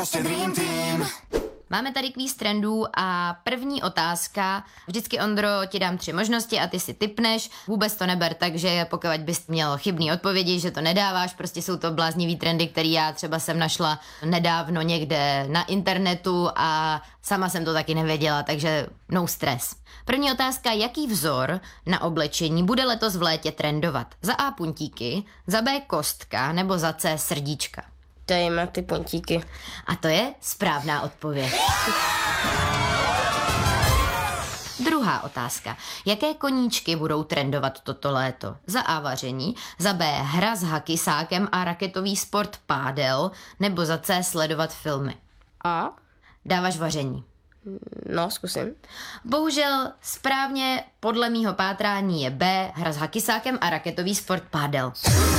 Prostě Dream Team. Máme tady kvíz trendů a první otázka. Vždycky, Ondro, ti dám 3 možnosti a ty si tipneš. Vůbec to neber tak, že pokud bys měl chybný odpovědi, že to nedáváš. Prostě jsou to bláznivý trendy, který já třeba jsem našla nedávno někde na internetu a sama jsem to taky nevěděla, takže no stres. První otázka, jaký vzor na oblečení bude letos v létě trendovat? Za A puntíky, za B kostka nebo za C srdíčka? Dejme ty puntíky. A to je správná odpověď. Druhá otázka. Jaké koníčky budou trendovat toto léto? Za A vaření, za B hra s hakysákem a raketový sport pádel, nebo za C sledovat filmy? A? Dáváš vaření. No, zkusím. Bohužel správně podle mýho pátrání je B, hra s hakysákem a raketový sport pádel.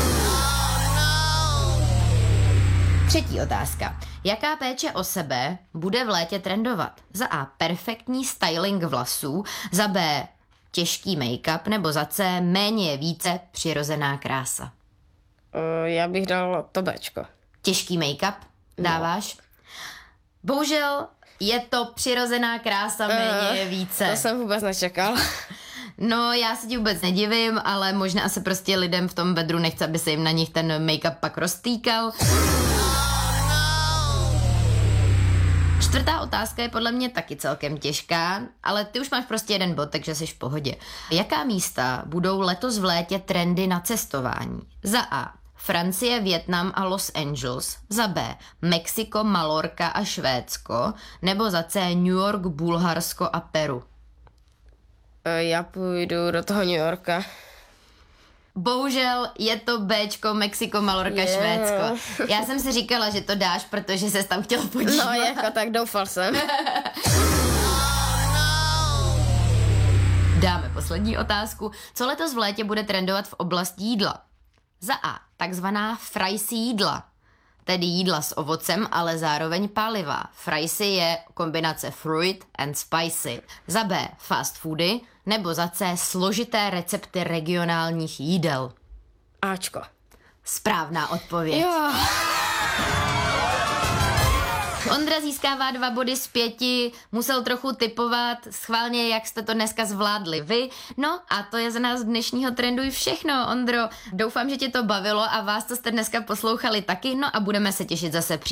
Třetí otázka. Jaká péče o sebe bude v létě trendovat? Za A perfektní styling vlasů, za B těžký make-up nebo za C méně je více přirozená krása? Já bych dal to Bčko. Těžký make-up dáváš? Bohužel je to přirozená krása, méně je více. To jsem vůbec nečekal. No, já se ti vůbec nedivím, ale možná se prostě lidem v tom vedru nechce, aby se jim na nich ten make-up pak roztýkal. Čtvrtá otázka je podle mě taky celkem těžká, ale ty už máš prostě 1 bod, takže jsi v pohodě. Jaká místa budou letos v létě trendy na cestování? Za A Francie, Vietnam a Los Angeles, za B Mexiko, Malorka a Švédsko, nebo za C New York, Bulharsko a Peru? Já půjdu do toho New Yorka. Bohužel je to Bčko, Mexiko, Malorka, Švédsko. Já jsem si říkala, že to dáš, protože ses tam chtěl podívat. No jako tak doufal jsem. Dáme poslední otázku. Co letos v létě bude trendovat v oblasti jídla? Za A takzvaná friesy jídla, tedy jídla s ovocem, ale zároveň pálivá. Friesy je kombinace fruit and spicy. Za B fast foody, nebo za C složité recepty regionálních jídel? Ačko. Správná odpověď. Jo. Ondra získává 2 body z 5, musel trochu tipovat, schválně, jak jste to dneska zvládli vy. No a to je za nás dnešního trendu i všechno, Ondro. Doufám, že tě to bavilo a vás, co jste dneska poslouchali taky, no a budeme se těšit zase příště.